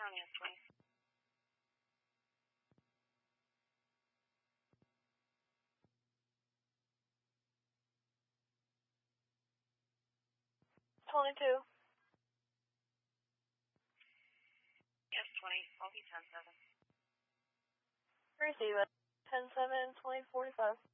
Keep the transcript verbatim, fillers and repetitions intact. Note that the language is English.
County is twenty. twenty-two. Yes, twenty. I'll be ten seven. Receive it. ten seven, twenty forty-five.